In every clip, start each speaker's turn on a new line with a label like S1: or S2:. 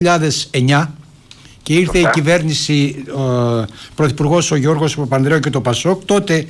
S1: 2009 και ήρθε η κυβέρνηση, πρωθυπουργός ο Γιώργος Παπανδρέου και το Πασόκ, τότε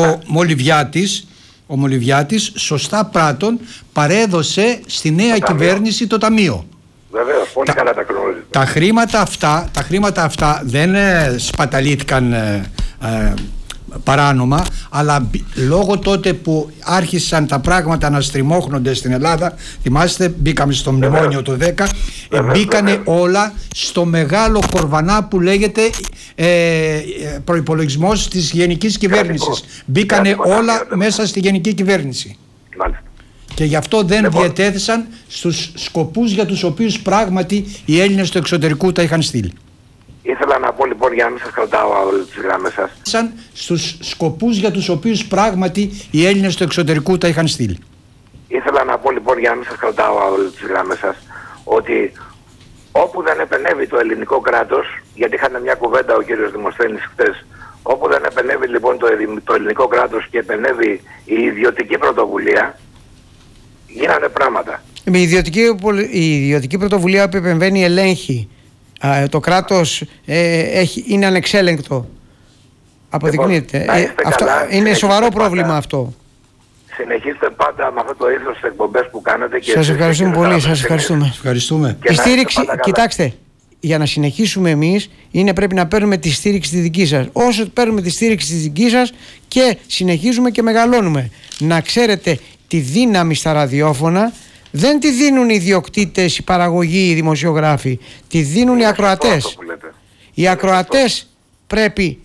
S1: ο Μολυβιάτης σωστά πράττων παρέδωσε στη νέα κυβέρνηση το ταμείο.
S2: Βεβαίως, πολύ καλά τα γνωρίζετε.
S1: Τα χρήματα αυτά δεν σπαταλήθηκαν παράνομα, αλλά λόγω τότε που άρχισαν τα πράγματα να στριμώχνονται στην Ελλάδα, θυμάστε, μπήκαμε στο μνημόνιο το 10, μπήκανε όλα στο μεγάλο κορβανά που λέγεται προϋπολογισμός της γενικής κυβέρνησης. Μπήκανε όλα μέσα στη γενική κυβέρνηση.
S2: Μάλιστα.
S1: Και γι' αυτό δεν διατέθησαν στους σκοπούς για τους οποίους πράγματι οι Έλληνες του εξωτερικού τα είχαν στείλει.
S2: Ήθελα να πω λοιπόν, για να μην σας κρατάω όλες τις γραμμές σας.
S1: Στους σκοπούς για τους οποίους πράγματι οι Έλληνες του εξωτερικού τα είχαν στείλει.
S2: Ήθελα να πω λοιπόν, για να μην σας κρατάω όλες τις γραμμές σας, ότι όπου δεν επενέβη το ελληνικό κράτος, γιατί είχαν μια κουβέντα ο κύριος Δημοσθένης χτες, όπου δεν επενέβη λοιπόν το ελληνικό κράτος και επενέβη η ιδιωτική πρωτοβουλία, γίνανε πράγματα.
S3: Η ιδιωτική πρωτοβουλία που επεμβαίνει ελέγχει. Το κράτος είναι ανεξέλεγκτο. Αποδεικνύεται. Αυτό είναι σοβαρό πρόβλημα αυτό.
S2: Συνεχίστε πάντα με αυτό το ήθος στις εκπομπές που κάνετε.
S3: Σας ευχαριστούμε πολύ. Σας
S1: ευχαριστούμε.
S3: Η στήριξη, κοιτάξτε, για να συνεχίσουμε εμείς πρέπει να παίρνουμε τη στήριξη τη δική σας. Όσο παίρνουμε τη στήριξη τη δική σας και συνεχίζουμε και μεγαλώνουμε. Να ξέρετε, τη δύναμη στα ραδιόφωνα δεν τη δίνουν οι ιδιοκτήτες, οι παραγωγοί, οι δημοσιογράφοι. Τη δίνουν οι ακροατές. Οι ακροατές πρέπει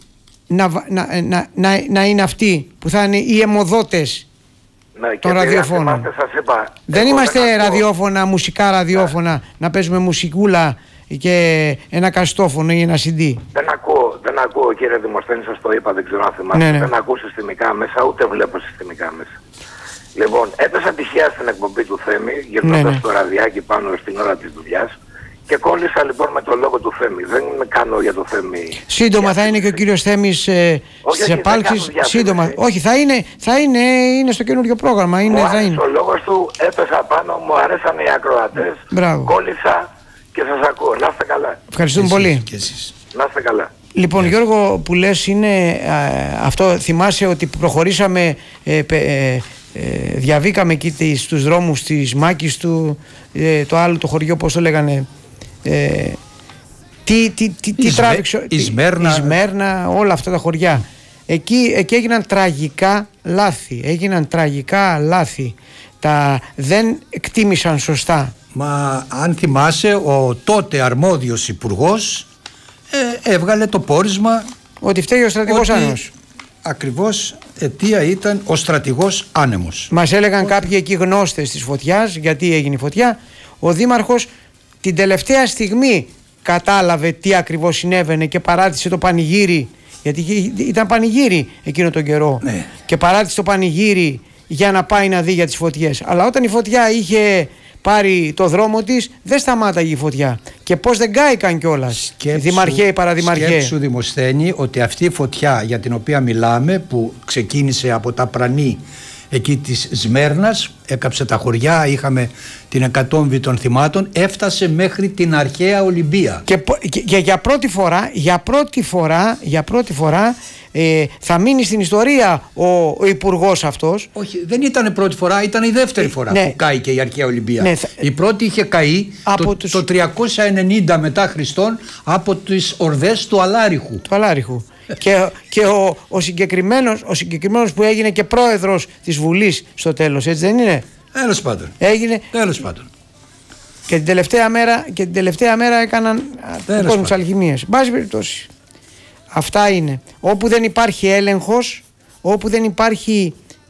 S3: να είναι αυτοί που θα είναι οι αιμοδότες των ραδιοφώνων. Δεν είμαστε ραδιόφωνα, μουσικά ραδιόφωνα, να παίζουμε μουσικούλα και ένα καστόφωνο ή ένα CD.
S2: Δεν ακούω κύριε Δημοσθένη, σας το είπα, δεν ξέρω αν θυμάστε. Δεν ακούω συστημικά μέσα, ούτε βλέπω συστημικά μέσα. Λοιπόν, έπεσα τυχαία στην εκπομπή του Θέμη, γυρνώντας το ραδιάκι πάνω στην ώρα της δουλειάς, και κόλλησα λοιπόν με το λόγο του Θέμη. Δεν κάνω για το Θέμη.
S3: Σύντομα θα είναι και ο κύριος Θέμης στις επάλξεις. Σύντομα. Όχι, θα είναι στο καινούριο πρόγραμμα.
S2: Ο λόγος του, έπεσα πάνω, μου αρέσαν οι ακροατές. Κόλλησα και σας ακούω. Να είστε καλά.
S3: Ευχαριστούμε πολύ.
S2: Να είστε καλά.
S3: Λοιπόν, Γιώργο, που λες είναι αυτό, θυμάσαι ότι προχωρήσαμε, διαβήκαμε εκεί στους δρόμους της Μάκης του, το άλλο το χωριό, πώς το λέγανε, τι τράβηξε, η Σμέρνα, όλα αυτά τα χωριά. Εκεί έγιναν τραγικά λάθη. Δεν εκτίμησαν σωστά.
S1: Μα αν θυμάσαι, ο τότε αρμόδιος υπουργός έβγαλε το πόρισμα
S3: ότι φταίει ο στρατηγός Άνεμος.
S1: Ακριβώς αιτία ήταν ο στρατηγός Άνεμος.
S3: Μας έλεγαν κάποιοι εκεί γνώστες της φωτιάς, γιατί έγινε η φωτιά. Ο δήμαρχος την τελευταία στιγμή κατάλαβε τι ακριβώς συνέβαινε και παράτησε το πανηγύρι, γιατί ήταν πανηγύρι εκείνο τον καιρό, και παράτησε το πανηγύρι για να πάει να δει για τις φωτιές. Αλλά όταν η φωτιά είχε πάρει το δρόμο της, δεν σταμάταγε η φωτιά. Και πώς δεν κάηκαν κιόλας δημαρχαίοι, παραδημαρχαίοι.
S1: Σκέψου, Δημοσθένη, ότι αυτή η φωτιά για την οποία μιλάμε, που ξεκίνησε από τα πρανή εκεί της Σμέρνας, έκαψε τα χωριά, είχαμε την εκατόμβη των θυμάτων, έφτασε μέχρι την αρχαία Ολυμπία.
S3: Και για πρώτη φορά θα μείνει στην ιστορία ο υπουργός αυτός.
S1: Όχι, δεν ήταν πρώτη φορά, ήταν η δεύτερη φορά που κάηκε η αρχαία Ολυμπία. Η πρώτη είχε καεί το 390 μετά Χριστόν από τις ορδές του Αλάριχου.
S3: Και ο συγκεκριμένος που έγινε και πρόεδρος της Βουλής στο τέλος, έτσι δεν είναι?
S1: Τέλος πάντων.
S3: Και την τελευταία μέρα έκαναν κόσμο τις αλχημίες. Μπάζει περιπτώσει. Αυτά είναι. Όπου δεν υπάρχει έλεγχος, όπου δεν υπάρχει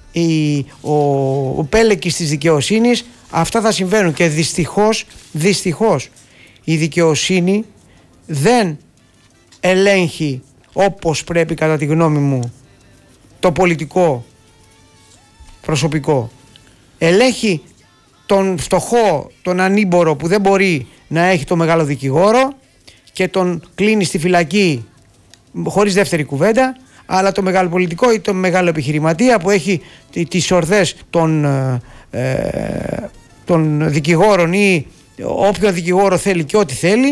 S3: ο πέλεκης της δικαιοσύνης, αυτά θα συμβαίνουν. Και δυστυχώς η δικαιοσύνη δεν ελέγχει όπως πρέπει, κατά τη γνώμη μου, το πολιτικό προσωπικό. Ελέγχει τον φτωχό, τον ανήμπορο που δεν μπορεί να έχει το μεγάλο δικηγόρο και τον κλείνει στη φυλακή χωρίς δεύτερη κουβέντα, αλλά το μεγάλο πολιτικό ή το μεγάλο επιχειρηματία που έχει τις ορδές των δικηγόρων ή όποιον δικηγόρο θέλει και ό,τι θέλει,